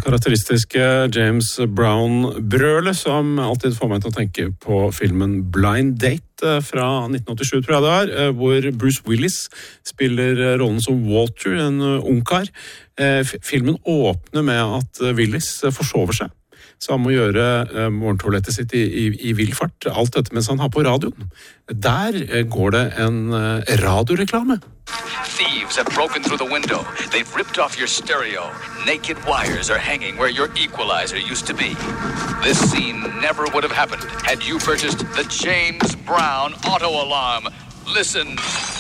karakteristiske James Brown-brølet som alltid får meg til å tenke på filmen Blind Date fra 1987, tror jeg det var, hvor Bruce Willis spiller rollen som Walter, en ungkar. Filmen åpner med at Willis forsover seg. Så han må gjøre morgentoalettet sitt i vill fart. Alt dette mens han har på radioen. Der går det en radioreklame. Thieves have broken through the window. They've ripped off your stereo. Naked wires are hanging where your equalizer used to be. This scene never would have happened had you purchased the James Brown auto alarm. Listen.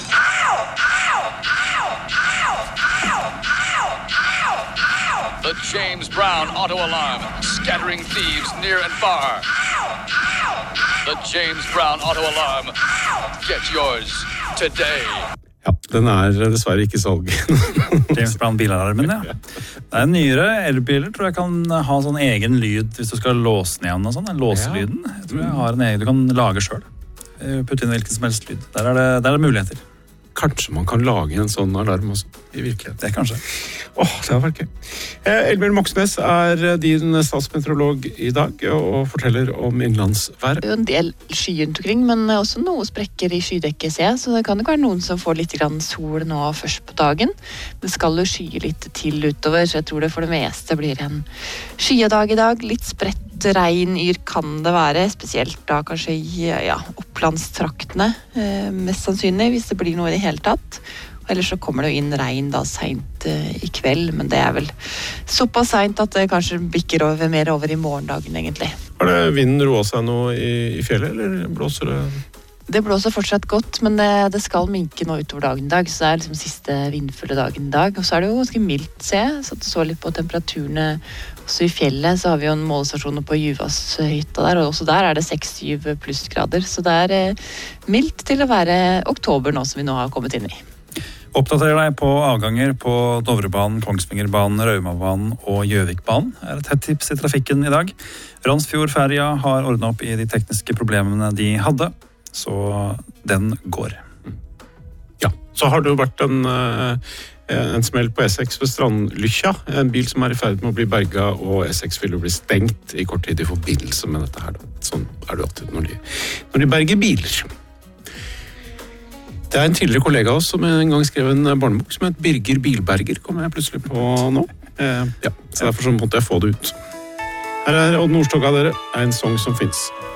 The James Brown auto alarm, scattering thieves near and far. The James Brown auto alarm. Get yours today. Ja, den dessverre ikke i salg. James Brown bilalarmen, ja. Det nyere elbiler, tror jeg kan ha sånn egen lyd hvis du skal låse den igjen og sånn, den låselyden. Jeg tror jeg har en egen, du kan lage selv. Putte inn hvilken som helst lyd. Der er det muligheter. Kanskje man kan lage en sånn alarm også, i virkeligheten. Det kanskje. Det har vært gøy. Elbjørn Moxnes din statsmeteorolog i dag, og forteller om innlandsværet. Det er jo en del skyer rundt omkring, men også noe sprekker i skydekket, ser jeg, så det kan jo være noen som får litt grann sol nå først på dagen. Det skal jo skye litt til utover, så jeg tror det for det meste blir en skyedag i dag. Litt spredt regnyr kan det være, spesielt da kanskje i opplandstraktene, mest sannsynlig, hvis det blir noe i det hele tatt. Ellers så kommer det jo inn regn da sent i kveld, men det er vel såpass sent at det kanskje bikker mer over i morgendagen egentlig. Har det vinden roet seg nå i fjellet, eller blåser det? Det blåser fortsatt godt, men det skal minke nå utover dagen i dag, så det er liksom siste vindfulle dagen i dag. Og så er det jo ganske mildt, så litt på temperaturene. Også i fjellet så har vi jo en målestasjon på Juvashytta der, og også der er det 6-7 plussgrader, så det er mildt til å være oktober nå som vi nå har kommet inn i. Oppdater deg på avganger på Dovrebanen, Kongsvingerbanen, Raumabanen og Gjøvikbanen. Det et hett tips i trafikken i dag. Randsfjordferja har ordnet opp i de tekniske problemene de hadde, så den går. Ja, så har det jo vært en smell på E6 ved Strandlykkja. En bil som i ferd med å bli berget, og E6 vil jo bli stengt i kort tid i forbindelse med dette her. Sånn er det alltid når de berger biler. Det en tidligere kollega av oss som en gang skrev en barnebok som het Birger Bilberger, kommer jeg plutselig på nå. Så derfor så måtte jeg få det ut. Her Odd Nordstoga, dere, en sang som finnes.